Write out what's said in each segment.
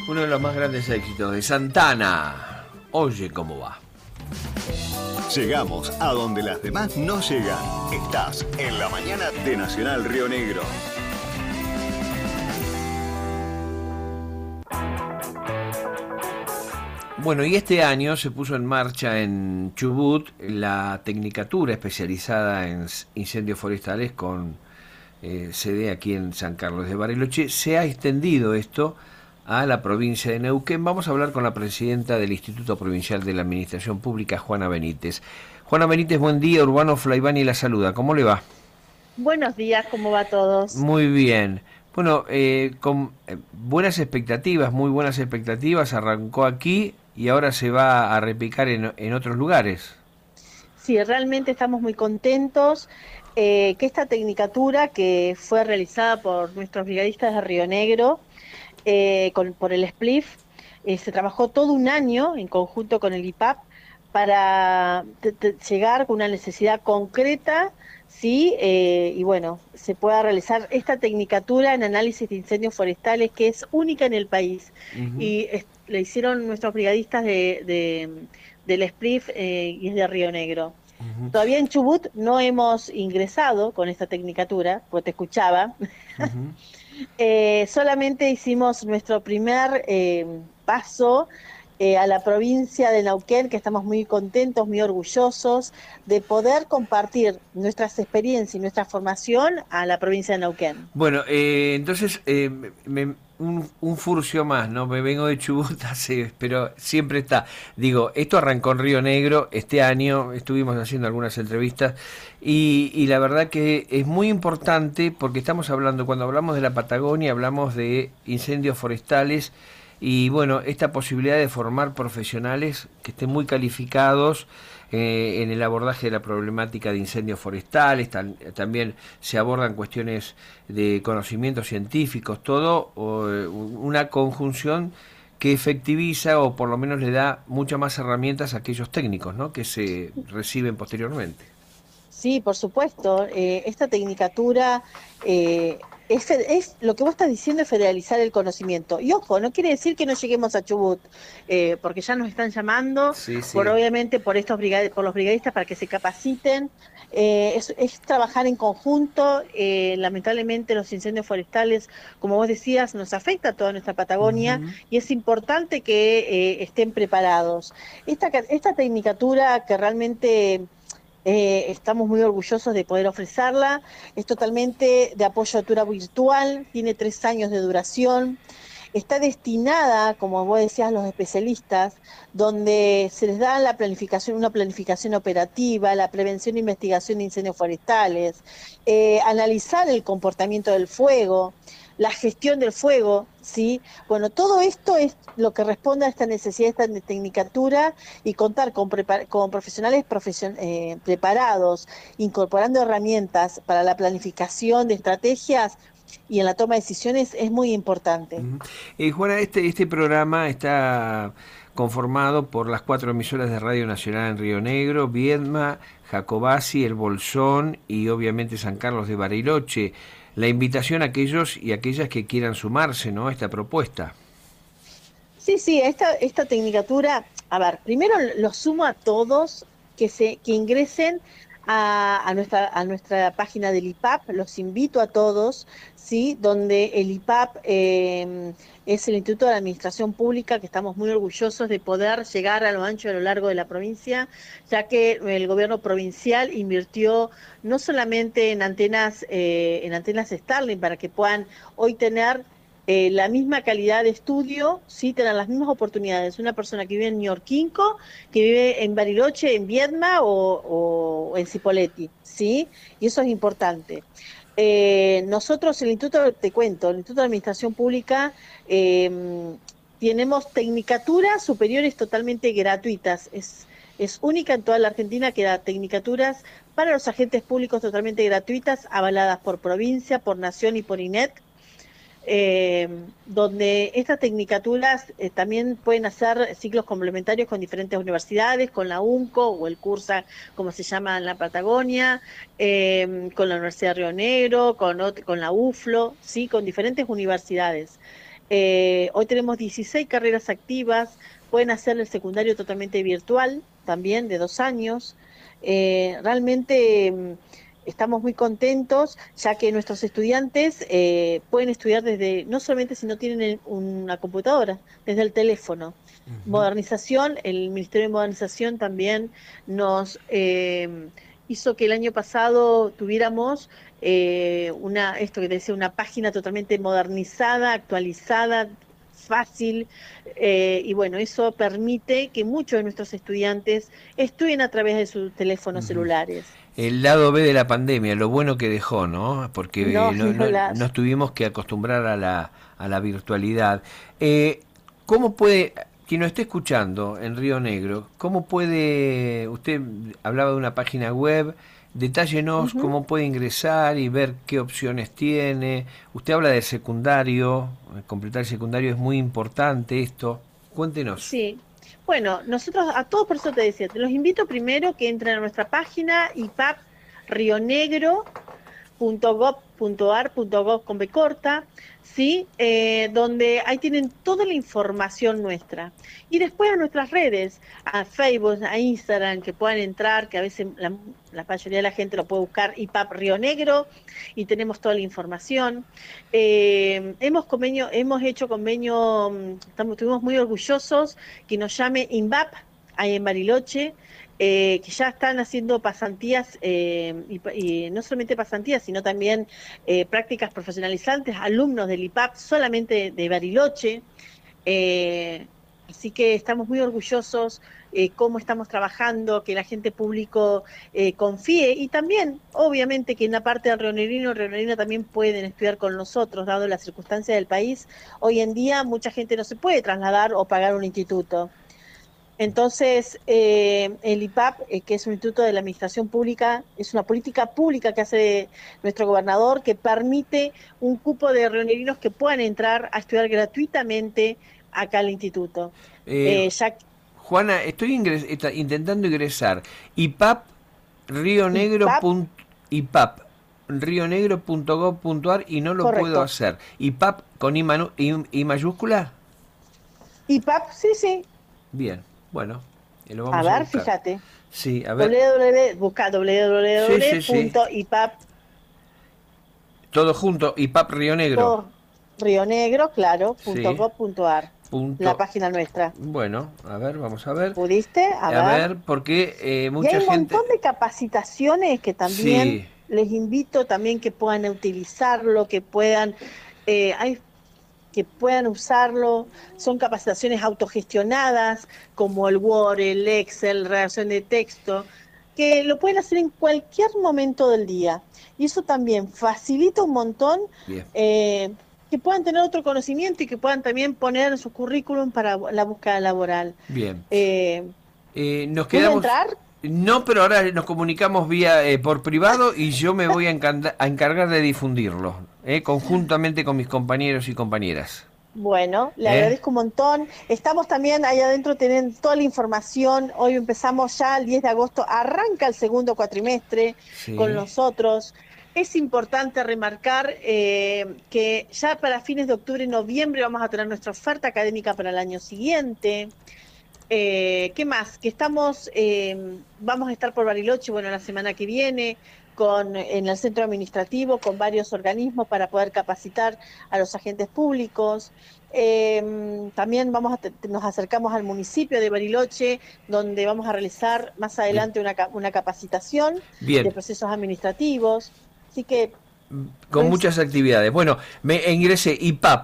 Uno de los más grandes éxitos de Santana. Oye cómo va. Llegamos a donde las demás no llegan. Estás en la mañana de Nacional Río Negro. Bueno, y este año se puso en marcha en Chubut la tecnicatura especializada en incendios forestales con sede aquí en San Carlos de Bariloche. Se ha extendido esto a la provincia de Neuquén. Vamos a hablar con la presidenta del Instituto Provincial de la Administración Pública, Juana Benítez. Juana Benítez, buen día. Urbano Flaivani la saluda. ¿Cómo le va? Buenos días, ¿cómo va a todos? Muy bien. Bueno, con buenas expectativas, muy buenas expectativas, arrancó aquí y ahora se va a replicar en otros lugares. Sí, realmente estamos muy contentos que esta tecnicatura que fue realizada por nuestros brigadistas de Río Negro por el SPLIF, se trabajó todo un año en conjunto con el IPAP para llegar con una necesidad concreta, ¿sí? Y bueno, se pueda realizar esta tecnicatura en análisis de incendios forestales que es única en el país. Uh-huh. Y le hicieron nuestros brigadistas del SPLIF y es de Río Negro. Uh-huh. Todavía en Chubut no hemos ingresado con esta tecnicatura, porque te escuchaba. Uh-huh. Solamente hicimos nuestro primer paso a la provincia de Neuquén, que estamos muy contentos, muy orgullosos de poder compartir nuestras experiencias y nuestra formación a la provincia de Neuquén. Bueno, entonces un furcio más, ¿no? Me vengo de Chubut, pero siempre está. Digo, esto arrancó en Río Negro este año, estuvimos haciendo algunas entrevistas y la verdad que es muy importante porque estamos hablando, cuando hablamos de la Patagonia, hablamos de incendios forestales y bueno, esta posibilidad de formar profesionales que estén muy calificados en el abordaje de la problemática de incendios forestales, también se abordan cuestiones de conocimientos científicos, todo una conjunción que efectiviza o por lo menos le da muchas más herramientas a aquellos técnicos, ¿no?, que se reciben posteriormente. Sí, por supuesto. Esta tecnicatura es lo que vos estás diciendo, es federalizar el conocimiento. Y ojo, no quiere decir que no lleguemos a Chubut, porque ya nos están llamando, Sí, sí. obviamente por por los brigadistas para que se capaciten. Es trabajar en conjunto. Lamentablemente los incendios forestales, como vos decías, nos afecta a toda nuestra Patagonia Uh-huh. y es importante que estén preparados. Esta tecnicatura que realmente estamos muy orgullosos de poder ofrecerla. Es totalmente de apoyo a altura virtual, tiene 3 años de duración. Está destinada, como vos decías, a los especialistas, donde se les da una planificación operativa, la prevención e investigación de incendios forestales, analizar el comportamiento del fuego, la gestión del fuego, ¿sí? Bueno, todo esto es lo que responde a esta necesidad, esta tecnicatura, y contar con profesionales preparados, incorporando herramientas para la planificación de estrategias y en la toma de decisiones es muy importante. Uh-huh. Juana, este programa está conformado por las 4 emisoras de Radio Nacional en Río Negro, Viedma, Jacobasi, El Bolsón y obviamente San Carlos de Bariloche. La invitación a aquellos y aquellas que quieran sumarse, ¿no?, a esta propuesta. Sí, sí, esta tecnicatura, a ver, primero los sumo a todos que ingresen a nuestra página del IPAP, los invito a todos, ¿sí? Donde el IPAP es el Instituto de la Administración Pública, que estamos muy orgullosos de poder llegar a lo ancho y a lo largo de la provincia, ya que el gobierno provincial invirtió no solamente en antenas Starlink para que puedan hoy tener la misma calidad de estudio, sí, tener las mismas oportunidades. Una persona que vive en Ñorquinco, que vive en Bariloche, en Viedma o en Cipolletti, ¿sí? Y eso es importante. Nosotros, el Instituto, te cuento, el Instituto de Administración Pública, tenemos tecnicaturas superiores totalmente gratuitas. Es única en toda la Argentina que da tecnicaturas para los agentes públicos totalmente gratuitas, avaladas por provincia, por nación y por INET. Donde estas tecnicaturas también pueden hacer ciclos complementarios con diferentes universidades, con la UNCO o el CURSA, como se llama en la Patagonia, con la Universidad de Río Negro, con la UFLO, ¿sí?, con diferentes universidades. Hoy tenemos 16 carreras activas, pueden hacer el secundario totalmente virtual, también de 2 años. Realmente estamos muy contentos, ya que nuestros estudiantes pueden estudiar desde, no solamente si no tienen una computadora, desde el teléfono. Ujú. Modernización, el Ministerio de Modernización también nos hizo que el año pasado tuviéramos esto que te decía, una página totalmente modernizada, actualizada, fácil, y bueno, eso permite que muchos de nuestros estudiantes estudien a través de sus teléfonos Ujú. celulares. El lado B de la pandemia, lo bueno que dejó, ¿no? Porque No, ni hablar. nos tuvimos que acostumbrar a la virtualidad. ¿Cómo puede, quien nos esté escuchando en Río Negro, cómo puede, usted hablaba de una página web, detállenos Ujú. cómo puede ingresar y ver qué opciones tiene. Usted habla de secundario, completar el secundario es muy importante esto. Cuéntenos. Sí. Bueno, nosotros a todos, por eso te decía, te los invito primero que entren a nuestra página IPAP Río Negro .gov.ar, con B corta, ¿sí? Donde ahí tienen toda la información nuestra. Y después a nuestras redes, a Facebook, a Instagram, que puedan entrar, que a veces la mayoría de la gente lo puede buscar, IPAP Río Negro, y tenemos toda la información. Hemos hecho convenio, estuvimos muy orgullosos que nos llame INVAP, ahí en Bariloche, que ya están haciendo pasantías, y no solamente pasantías, sino también prácticas profesionalizantes, alumnos del IPAP solamente de Bariloche. Eh, Así que estamos muy orgullosos cómo estamos trabajando, que la gente público confíe y también, obviamente, que en la parte del Rionegrino también pueden estudiar con nosotros, dado las circunstancias del país. Hoy en día mucha gente no se puede trasladar o pagar un instituto. Entonces, el IPAP, que es un instituto de la administración pública, es una política pública que hace nuestro gobernador que permite un cupo de rionegrinos que puedan entrar a estudiar gratuitamente acá al instituto. Eh, Ya Juana, estoy intentando ingresar IPAP Río Negro IPAP, IPAP rionegro.gov.ar y no lo puedo correcto. hacer. IPAP con I mayúscula. IPAP, sí, sí. Bien, bueno, lo A vamos a ver, buscar. fíjate. Sí, a ver. Busca Sí, sí, sí. www.ipap, Todo junto, IPAP Río Negro. todo Río Negro, claro, Sí, .gov.ar, la punto. página nuestra. Bueno, a ver, vamos a ver. ¿Pudiste? A A ver. ver, porque Y hay mucha un montón gente... de capacitaciones que también Sí, les invito también que puedan utilizarlo, que puedan usarlo. Son capacitaciones autogestionadas, como el Word, el Excel, redacción de texto, que lo pueden hacer en cualquier momento del día. Y eso también facilita un montón bien, eh, que puedan tener otro conocimiento y que puedan también poner en su currículum para la búsqueda laboral. bien. Eh, Nos ¿Pude quedamos... entrar? No, pero ahora nos comunicamos vía por privado y yo me voy a encargar de difundirlo, conjuntamente con mis compañeros y compañeras. Bueno, le ¿Eh? agradezco un montón. Estamos también ahí adentro, tienen toda la información. Hoy empezamos ya el 10 de agosto, arranca el segundo cuatrimestre con Sí, nosotros. Es importante remarcar que ya para fines de octubre y noviembre vamos a tener nuestra oferta académica para el año siguiente. ¿Qué más? Que vamos a estar por Bariloche, bueno, la semana que viene, en el centro administrativo, con varios organismos para poder capacitar a los agentes públicos. También nos acercamos al municipio de Bariloche, donde vamos a realizar más bien, adelante una capacitación de bien, procesos administrativos. Así que con es muchas actividades. Bueno, me ingresé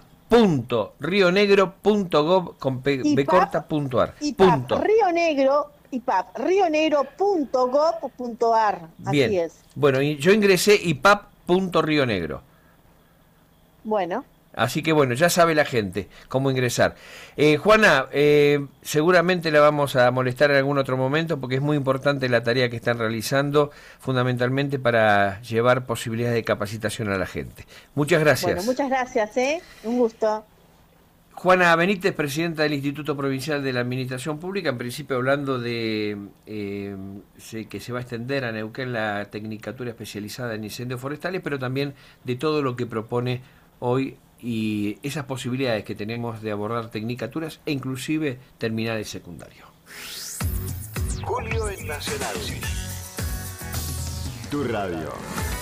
ipap.rionegro.gov con b IPAP, corta punto ar. IPAP Punto. Río Negro, IPAP rionegro.gov.ar, así Bien. es. Bueno, y yo ingresé ipap.rionegro. Bueno, Así que bueno, ya sabe la gente cómo ingresar. Juana, seguramente la vamos a molestar en algún otro momento porque es muy importante la tarea que están realizando, fundamentalmente para llevar posibilidades de capacitación a la gente. Muchas bueno, gracias. muchas gracias, ¿eh? Un gusto. Juana Benítez, presidenta del Instituto Provincial de la Administración Pública, en principio hablando de que se va a extender a Neuquén la tecnicatura especializada en incendios forestales, pero también de todo lo que propone hoy y esas posibilidades que tenemos de abordar tecnicaturas e inclusive terminar el secundario. Julio en Nacional. Tu radio.